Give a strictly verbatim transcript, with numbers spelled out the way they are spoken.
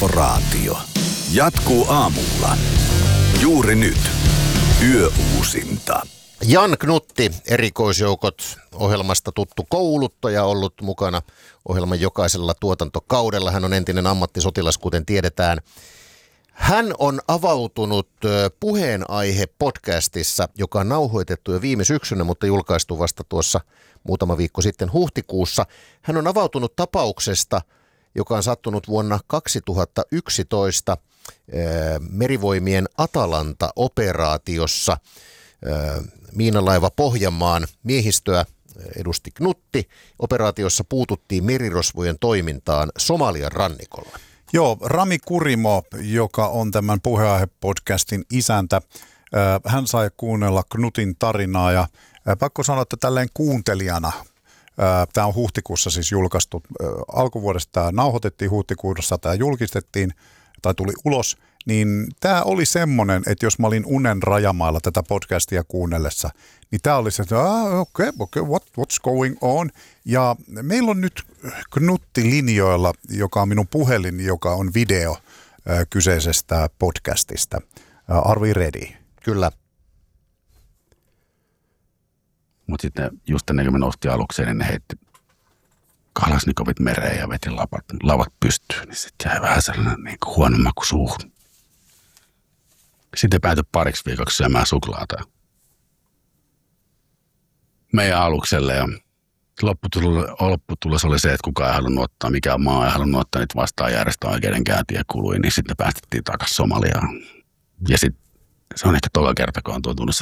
Korporaatio jatkuu aamulla. Juuri nyt. Yöuusinta. Jan Knutti, erikoisjoukot ohjelmasta tuttu kouluttaja, ollut mukana ohjelman jokaisella tuotantokaudella. Hän on entinen ammattisotilas, kuten tiedetään. Hän on avautunut puheenaihe podcastissa, joka on nauhoitettu jo viime syksynä, mutta julkaistu vasta tuossa muutama viikko sitten huhtikuussa. Hän on avautunut tapauksesta, joka on sattunut vuonna kaksituhattayksitoista Merivoimien Atalanta-operaatiossa. Miinalaiva Pohjanmaan miehistöä edusti Knutti. Operaatiossa puututtiin merirosvojen toimintaan Somalian rannikolla. Joo, Rami Kurimo, joka on tämän puheenaihe-podcastin isäntä, hän sai kuunnella Knutin tarinaa ja pakko sanoa, että tälleen kuuntelijana, tämä on huhtikuussa siis julkaistu, alkuvuodesta tämä nauhoitettiin, huhtikuussa tämä julkistettiin tai tuli ulos, niin tämä oli semmoinen, että jos mä olin unen rajamailla tätä podcastia kuunnellessa, niin tämä oli se, että ah, okei, okay, okay, what, what's going on? Ja meillä on nyt Knutti linjoilla, joka on minun puhelin, joka on video äh, kyseisestä podcastista. Äh, are we ready? Kyllä. Mutta sitten just ennen kuin me noustiin alukseen, niin ne heitti kalasnikovit mereen ja veti lavat, lavat pystyyn, niin sitten jäi vähän sellainen niin kuin huono maku suuhun. Sitten päätyi pariksi viikoksi syömään suklaata meidän alukselle ja lopputulos oli se, että kukaan ei halunnut ottaa, mikään maa ei halunnut ottaa niitä vastaan järjestää oikeudenkäyntiä kului, niin sitten päästettiin takaisin Somaliaan. Ja sitten se on ehkä toka kerta, kun on tuntunut